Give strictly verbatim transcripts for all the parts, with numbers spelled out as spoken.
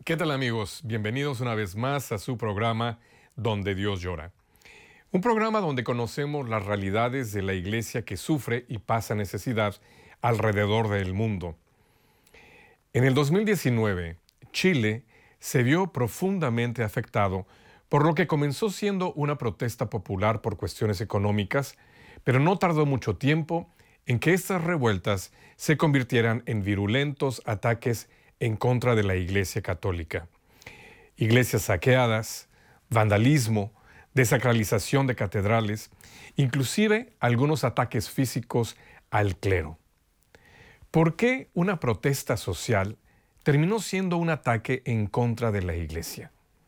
¿Qué tal, amigos? Bienvenidos una vez más a su programa Donde Dios llora. Un programa donde conocemos las realidades de la iglesia que sufre y pasa necesidad alrededor del mundo. En el dos mil diecinueve, Chile se vio profundamente afectado por lo que comenzó siendo una protesta popular por cuestiones económicas, pero no tardó mucho tiempo en que estas revueltas se convirtieran en virulentos ataques en contra de la Iglesia Católica. Iglesias saqueadas, vandalismo, desacralización de catedrales, inclusive algunos ataques físicos al clero. ¿Por qué una protesta social terminó siendo un ataque en contra de la Iglesia?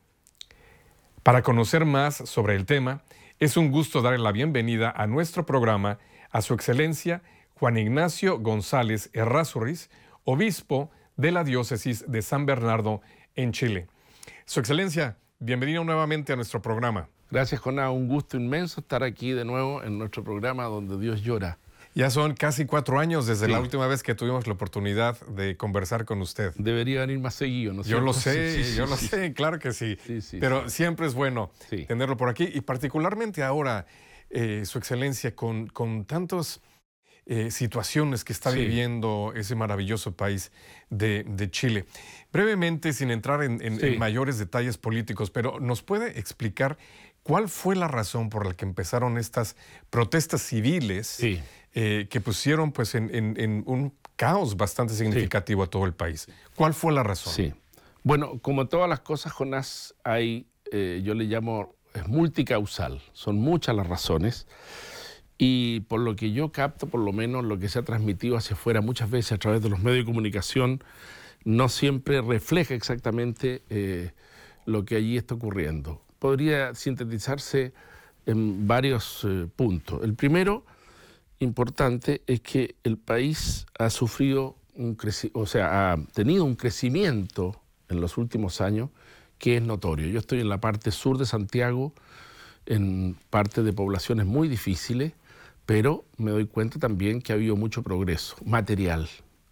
Para conocer más sobre el tema, es un gusto darle la bienvenida a nuestro programa a Su Excelencia Juan Ignacio González Errázuriz, obispo de la diócesis de San Bernardo en Chile. Su Excelencia, bienvenido nuevamente a nuestro programa. Gracias, Jonás. Un gusto inmenso estar aquí de nuevo en nuestro programa Donde Dios llora. Ya son casi cuatro años desde Sí. la última vez que tuvimos la oportunidad de conversar con usted. Debería venir más seguido, ¿no es Yo cierto? lo sé, Sí, sí, yo sí, lo sí. sé, claro que sí. Sí, sí, Pero sí. siempre es bueno Sí. tenerlo por aquí y particularmente ahora, eh, Su Excelencia, con, con tantas eh, situaciones que está Sí. viviendo ese maravilloso país de, de Chile. Brevemente, sin entrar en, en- Sí. en mayores detalles políticos, pero ¿nos puede explicar cuál fue la razón por la que empezaron estas protestas civiles Sí. eh, que pusieron pues, en, en- en un caos bastante significativo a todo el país? ¿Cuál fue la razón? Sí. Bueno, como todas las cosas, Jonás, hay, eh, yo le llamo, es multicausal. Son muchas las razones. Y por lo que yo capto, por lo menos lo que se ha transmitido hacia afuera muchas veces a través de los medios de comunicación, no siempre refleja exactamente eh, lo que allí está ocurriendo. Podría sintetizarse en varios eh, puntos. El primero, importante, es que el país ha sufrido, un creci- o sea, ha tenido un crecimiento en los últimos años que es notorio. Yo estoy en la parte sur de Santiago, en parte de poblaciones muy difíciles, pero me doy cuenta también que ha habido mucho progreso material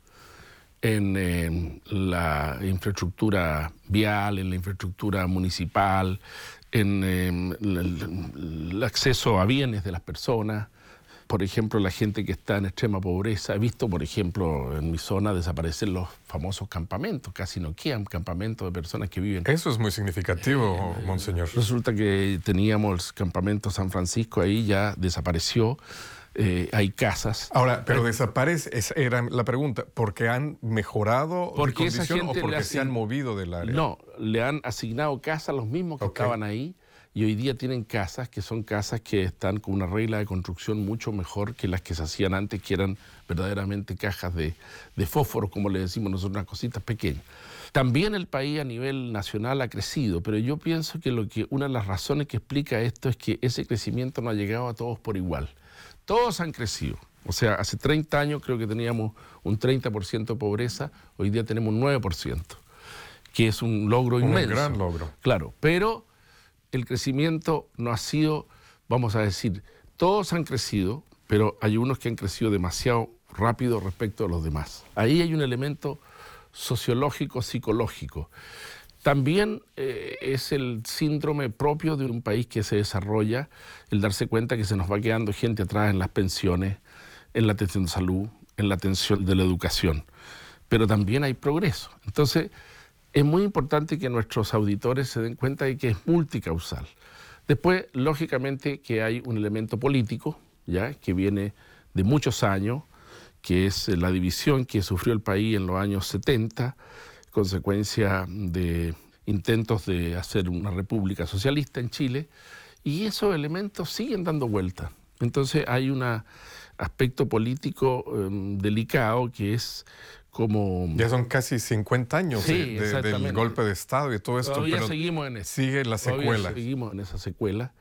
en eh, la infraestructura vial, en la infraestructura municipal, en eh, el, el- el acceso a bienes de las personas. Por ejemplo, la gente que está en extrema pobreza. He visto, por ejemplo, en mi zona desaparecer los famosos campamentos, casi no quedan campamentos de personas que viven. Eso es muy significativo, monseñor. Resulta que teníamos el campamento San Francisco, ahí ya desapareció, eh, hay casas. Ahora, pero desaparece, esa era la pregunta, ¿porque han mejorado de Porque esa condición o gente le porque asign- se han movido del área? No, le han asignado casas a los mismos que Ok. estaban ahí y hoy día tienen casas que son casas que están con una regla de construcción mucho mejor que las que se hacían antes, que eran verdaderamente cajas de, de fósforo, como le decimos nosotros, unas cositas pequeñas. También el país a nivel nacional ha crecido, pero yo pienso que, lo que una de las razones que explica esto es que ese crecimiento no ha llegado a todos por igual. Todos han crecido. O sea, hace treinta años creo que teníamos un treinta por ciento de pobreza, hoy día tenemos un nueve por ciento, que es un logro Un inmenso. gran logro. Claro, pero el crecimiento no ha sido, vamos a decir, todos han crecido, pero hay unos que han crecido demasiado rápido respecto a los demás. Ahí hay un elemento sociológico, psicológico. También eh, es el síndrome propio de un país que se desarrolla, el darse cuenta que se nos va quedando gente atrás en las pensiones, en la atención de salud, en la atención de la educación. Pero también hay progreso. Entonces, es muy importante que nuestros auditores se den cuenta de que es multicausal. Después, lógicamente, que hay un elemento político, ya, que viene de muchos años, que es la división que sufrió el país en los años setenta, consecuencia de intentos de hacer una república socialista en Chile, y esos elementos siguen dando vuelta. Entonces hay un aspecto político eh, delicado que es como... Ya son casi cincuenta años Sí, de- de- del exactamente. golpe de Estado y todo esto, Todavía pero seguimos en eso. sigue la Todavía secuela. seguimos en esa secuela.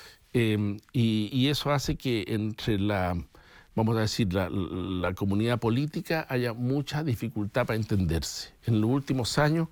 Eh, y, y eso hace que entre la, vamos a decir, la, la comunidad política haya mucha dificultad para entenderse. En los últimos años,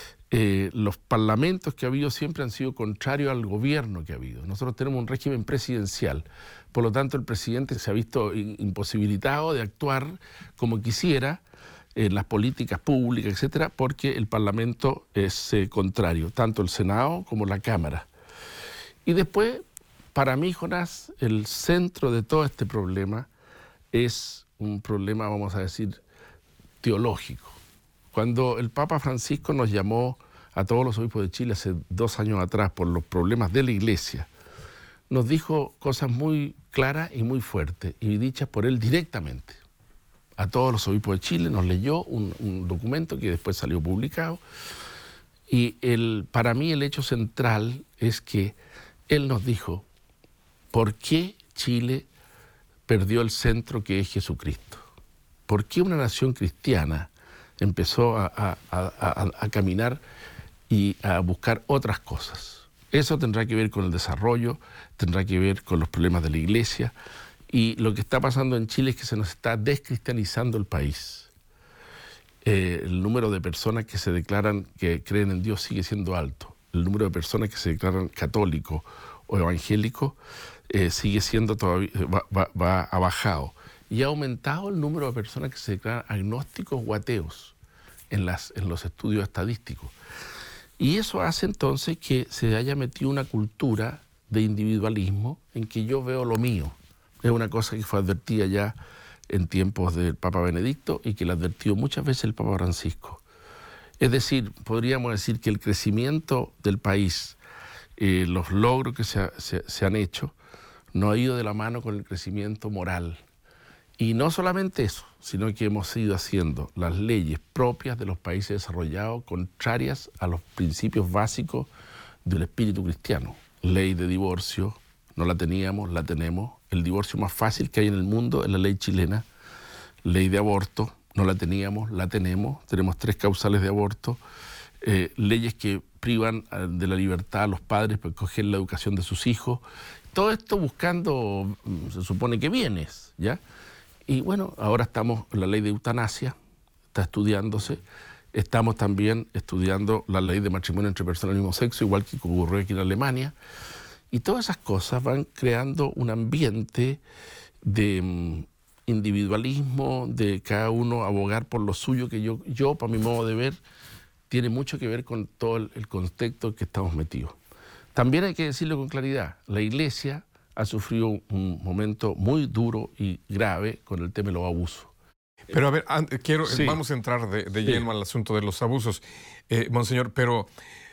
eh, los parlamentos que ha habido siempre han sido contrarios al gobierno que ha habido. Nosotros tenemos un régimen presidencial, por lo tanto el presidente se ha visto in- imposibilitado de actuar como quisiera, en las políticas públicas, etcétera, porque el Parlamento es eh, contrario, tanto el Senado como la Cámara. Y después, para mí, Jonás, el centro de todo este problema es un problema, vamos a decir, teológico. Cuando el Papa Francisco nos llamó a todos los obispos de Chile hace dos años atrás por los problemas de la Iglesia, nos dijo cosas muy claras y muy fuertes, y dichas por él directamente. A todos los obispos de Chile nos leyó un, un documento que después salió publicado, y el, para mí el hecho central es que él nos dijo por qué Chile perdió el centro que es Jesucristo. ¿Por qué una nación cristiana empezó a, a, a, a caminar y a buscar otras cosas? Eso tendrá que ver con el desarrollo, tendrá que ver con los problemas de la Iglesia, y lo que está pasando en Chile es que se nos está descristianizando el país. Eh, el número de personas que se declaran que creen en Dios sigue siendo alto. El número de personas que se declaran católicos o evangélicos eh, sigue siendo todavía, va, va, va ha bajado. Y ha aumentado el número de personas que se declaran agnósticos o ateos en, las, en los estudios estadísticos. Y eso hace entonces que se haya metido una cultura de individualismo en que yo veo lo mío. Es una cosa que fue advertida ya en tiempos del Papa Benedicto y que la advirtió muchas veces el Papa Francisco. Es decir, podríamos decir que el crecimiento del país, eh, los logros que se, ha, se, se han hecho, no ha ido de la mano con el crecimiento moral. Y no solamente eso, sino que hemos ido haciendo las leyes propias de los países desarrollados contrarias a los principios básicos del espíritu cristiano. Ley de divorcio, no la teníamos, la tenemos. El divorcio más fácil que hay en el mundo es la ley chilena. Ley de aborto, no la teníamos, la tenemos. Tenemos tres causales de aborto. Eh, leyes que privan de la libertad a los padres para escoger la educación de sus hijos. Todo esto buscando, se supone que bienes, ¿ya? Y bueno, ahora estamos en la ley de eutanasia, está estudiándose. Estamos también estudiando la ley de matrimonio entre personas del mismo sexo, igual que ocurrió aquí en Alemania. Y todas esas cosas van creando un ambiente de um, individualismo, de cada uno abogar por lo suyo, que yo, yo, para mi modo de ver, tiene mucho que ver con todo el, el contexto en que estamos metidos. También hay que decirlo con claridad, la Iglesia ha sufrido un momento muy duro y grave con el tema de los abusos. Pero a ver, quiero, sí. vamos a entrar de, de sí. lleno al asunto de los abusos. Eh, Monseñor, pero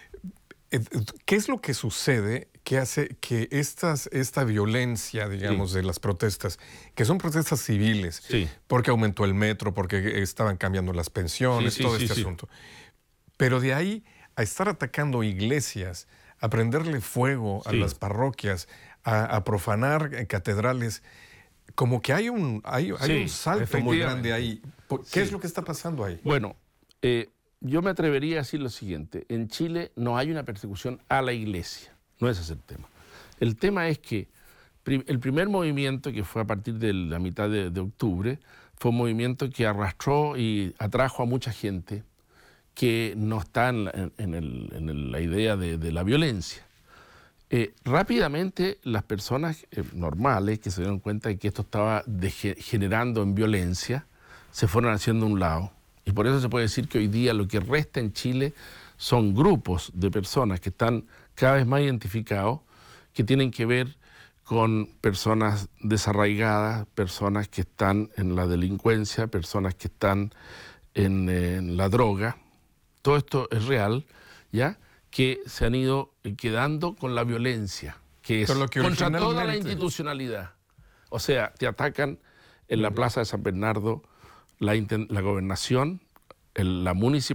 ¿qué es lo que sucede que hace que estas, esta violencia, digamos, sí. de las protestas, que son protestas civiles, sí. porque aumentó el metro, porque estaban cambiando las pensiones, sí, sí, todo sí, este sí. asunto, pero de ahí a estar atacando iglesias, a prenderle fuego sí. a las parroquias, a, a profanar catedrales, como que hay un, hay, hay sí, un salto muy grande ahí. ¿Qué sí. es lo que está pasando ahí? Bueno, eh, yo me atrevería a decir lo siguiente. En Chile no hay una persecución a la Iglesia. No ese es el tema. El tema es que prim- el primer movimiento, que fue a partir de la mitad de, de octubre, fue un movimiento que arrastró y atrajo a mucha gente que no está en la, en el, en el, la idea de, de la violencia. Eh, rápidamente las personas eh, normales que se dieron cuenta de que esto estaba degenerando en violencia se fueron haciendo a un lado, y por eso se puede decir que hoy día lo que resta en Chile son grupos de personas que están cada vez más identificados, que tienen que ver con personas desarraigadas, personas que están en la delincuencia, personas que están en, en la droga. Todo esto es real, ¿ya?, que se han ido quedando con la violencia, que es lo que contra toda la institucionalidad. O sea, te atacan en la plaza de San Bernardo la, la gobernación, el, la municipalidad,